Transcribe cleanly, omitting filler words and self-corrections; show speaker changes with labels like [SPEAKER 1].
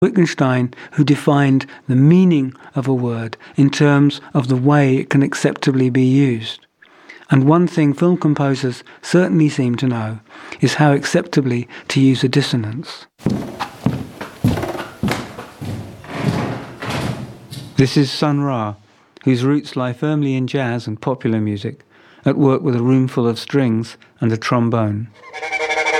[SPEAKER 1] Wittgenstein, who defined the meaning of a word in terms of the way it can acceptably be used. And one thing film composers certainly seem to know is how acceptably to use a dissonance. This is Sun Ra, whose roots lie firmly in jazz and popular music, at work with a room full of strings and a trombone.